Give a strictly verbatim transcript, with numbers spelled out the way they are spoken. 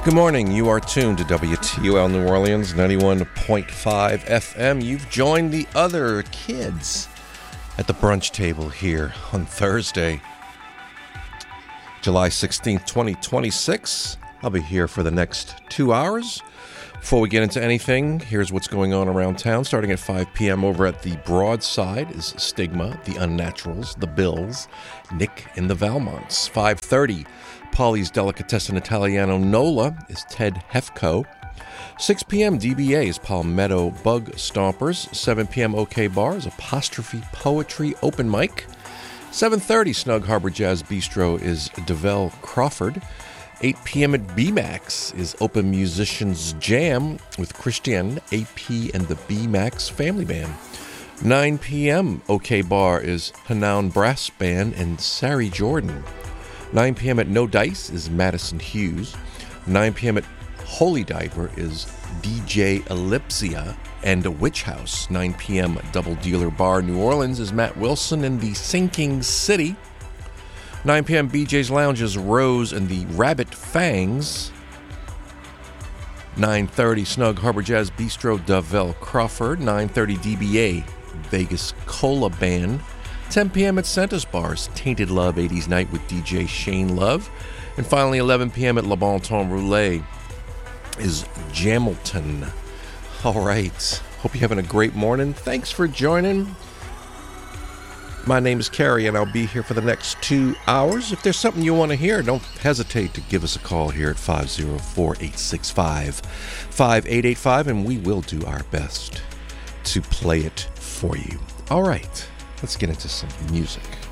Good morning. You are tuned to W T U L New Orleans, ninety-one point five F M. You've joined the other kids at the brunch table here on Thursday, July sixteenth, twenty twenty-six. I'll be here for the next two hours. Before we get into anything, here's what's going on around town. Starting at five p.m. over at the Broadside is Stigma, the Unnaturals, the Bills, Nick and the Valmonts. five thirty, Polly's Delicatessen Italiano Nola is Ted Hefco. six p.m. D B A is Palmetto Bug Stompers. seven p.m. OK Bar is Apostrophe Poetry Open Mic. seven thirty, Snug Harbor Jazz Bistro is DeVell Crawford. eight p.m. at B-Max is Open Musicians Jam with Christian, A P, and the B-Max Family Band. nine p.m. OK Bar is Hanoun Brass Band and Sari Jordan. nine p.m. at No Dice is Madison Hughes. nine p.m. at Holy Diaper is D J Ellipsia and a Witch House. nine p.m. at Double Dealer Bar New Orleans is Matt Wilson and the Sinking City. nine p.m. B J's Lounge is Rose and the Rabbit Fangs. nine thirty, Snug Harbor Jazz Bistro, DeVell Crawford. nine thirty, D B A, Vegas Cola Band. ten p.m. at Santa's Bars, Tainted Love eighties Night with D J Shane Love. And finally, eleven p.m. at Le Bon Temps Roulette is Jamilton. All right. Hope you're having a great morning. Thanks for joining. My name is Carrie, and I'll be here for the next two hours. If there's something you want to hear, don't hesitate to give us a call here at five oh four, eight six five, five eight eight five, and we will do our best to play it for you. All right, let's get into some music.